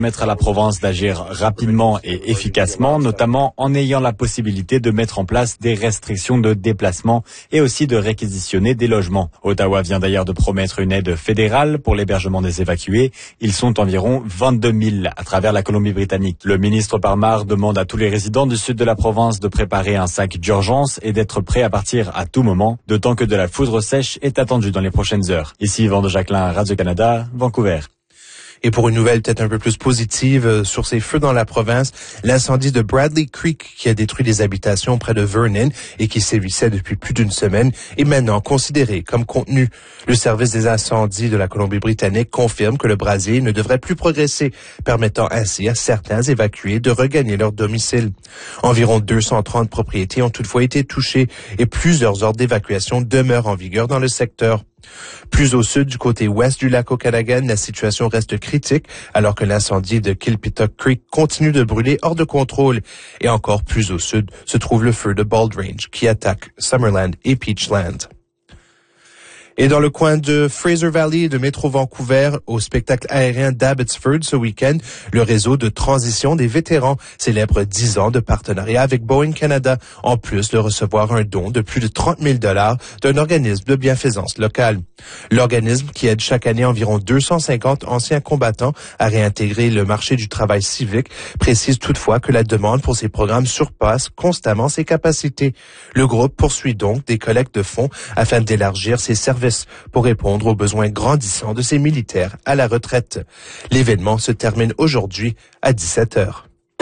Permettre à la province d'agir rapidement et efficacement, notamment en ayant la possibilité de mettre en place des restrictions de déplacement et aussi de réquisitionner des logements. Ottawa vient d'ailleurs de promettre une aide fédérale pour l'hébergement des évacués. Ils sont environ 22 000 à travers la Colombie-Britannique. Le ministre Parmar demande à tous les résidents du sud de la province de préparer un sac d'urgence et d'être prêts à partir à tout moment, d'autant que de la foudre sèche est attendue dans les prochaines heures. Ici Yvan de Jacquelin, Radio-Canada, Vancouver. Et pour une nouvelle peut-être un peu plus positive sur ces feux dans la province, l'incendie de Bradley Creek qui a détruit des habitations près de Vernon et qui sévissait depuis plus d'une semaine est maintenant considéré comme contenu. Le service des incendies de la Colombie-Britannique confirme que le brasier ne devrait plus progresser, permettant ainsi à certains évacués de regagner leur domicile. Environ 230 propriétés ont toutefois été touchées et plusieurs ordres d'évacuation demeurent en vigueur dans le secteur. Plus au sud, du côté ouest du lac Okanagan, la situation reste critique alors que l'incendie de Kilpituck Creek continue de brûler hors de contrôle. Et encore plus au sud se trouve le feu de Bald Range qui attaque Summerland et Peachland. Et dans le coin de Fraser Valley et de Métro Vancouver, au spectacle aérien d'Abbotsford ce week-end, le réseau de transition des vétérans célèbre 10 ans de partenariat avec Boeing Canada, en plus de recevoir un don de plus de 30 000 $ d'un organisme de bienfaisance locale. L'organisme, qui aide chaque année environ 250 anciens combattants à réintégrer le marché du travail civique, précise toutefois que la demande pour ces programmes surpasse constamment ses capacités. Le groupe poursuit donc des collectes de fonds afin d'élargir ses services pour répondre aux besoins grandissants de ces militaires à la retraite. L'événement se termine aujourd'hui à 17h.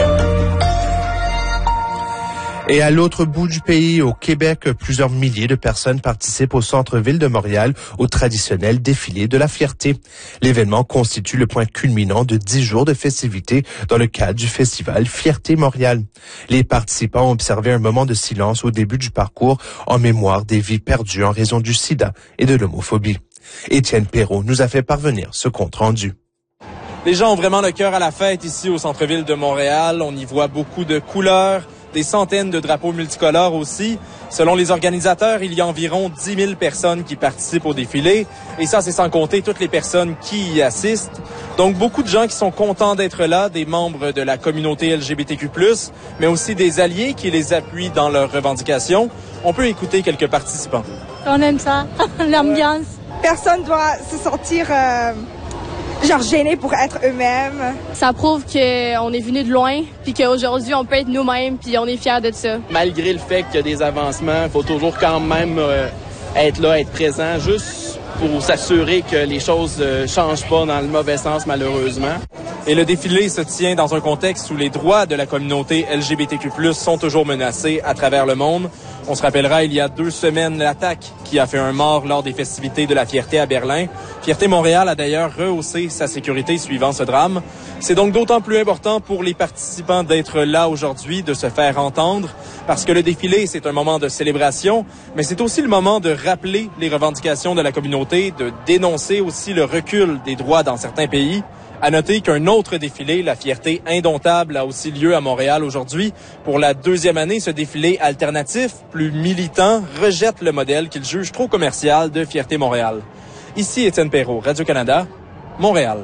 Et à l'autre bout du pays, au Québec, plusieurs milliers de personnes participent au centre-ville de Montréal au traditionnel défilé de la fierté. L'événement constitue le point culminant de 10 jours de festivités dans le cadre du festival Fierté Montréal. Les participants ont observé un moment de silence au début du parcours en mémoire des vies perdues en raison du sida et de l'homophobie. Étienne Perrault nous a fait parvenir ce compte-rendu. Les gens ont vraiment le cœur à la fête ici au centre-ville de Montréal. On y voit beaucoup de couleurs, des centaines de drapeaux multicolores aussi. Selon les organisateurs, il y a environ 10 000 personnes qui participent au défilé. Et ça, c'est sans compter toutes les personnes qui y assistent. Donc, beaucoup de gens qui sont contents d'être là, des membres de la communauté LGBTQ+, mais aussi des alliés qui les appuient dans leurs revendications. On peut écouter quelques participants. On aime ça, l'ambiance. Personne doit se sentir gêné pour être eux-mêmes. Ça prouve qu'on est venu de loin, puis qu'aujourd'hui, on peut être nous-mêmes, puis on est fiers de ça. Malgré le fait qu'il y a des avancements, il faut toujours quand même être là, être présent, juste pour s'assurer que les choses ne changent pas dans le mauvais sens, malheureusement. Et le défilé se tient dans un contexte où les droits de la communauté LGBTQ+, sont toujours menacés à travers le monde. On se rappellera, il y a 2 semaines, l'attaque qui a fait un mort lors des festivités de la Fierté à Berlin. Fierté Montréal a d'ailleurs rehaussé sa sécurité suivant ce drame. C'est donc d'autant plus important pour les participants d'être là aujourd'hui, de se faire entendre, parce que le défilé, c'est un moment de célébration, mais c'est aussi le moment de rappeler les revendications de la communauté, de dénoncer aussi le recul des droits dans certains pays. À noter qu'un autre défilé, la Fierté Indomptable, a aussi lieu à Montréal aujourd'hui. Pour la 2e année, ce défilé alternatif, plus militant, rejette le modèle qu'il juge trop commercial de Fierté Montréal. Ici Étienne Perrault, Radio-Canada, Montréal.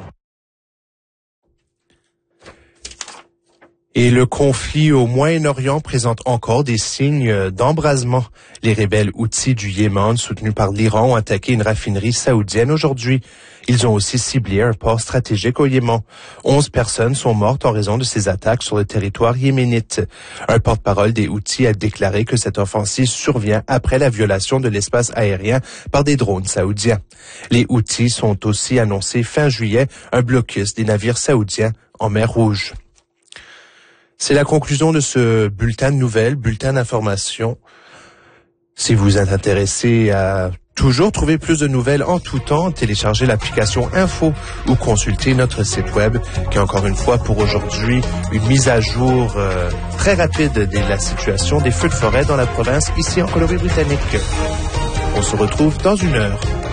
Et le conflit au Moyen-Orient présente encore des signes d'embrasement. Les rebelles Houthis du Yémen, soutenus par l'Iran, ont attaqué une raffinerie saoudienne aujourd'hui. Ils ont aussi ciblé un port stratégique au Yémen. 11 personnes sont mortes en raison de ces attaques sur le territoire yéménite. Un porte-parole des Houthis a déclaré que cette offensive survient après la violation de l'espace aérien par des drones saoudiens. Les Houthis sont aussi annoncé fin juillet un blocus des navires saoudiens en mer Rouge. C'est la conclusion de ce bulletin de nouvelles, bulletin d'information. Si vous êtes intéressé à toujours trouver plus de nouvelles en tout temps, téléchargez l'application Info ou consultez notre site web qui est encore une fois pour aujourd'hui une mise à jour très rapide de la situation des feux de forêt dans la province ici en Colombie-Britannique. On se retrouve dans 1 heure.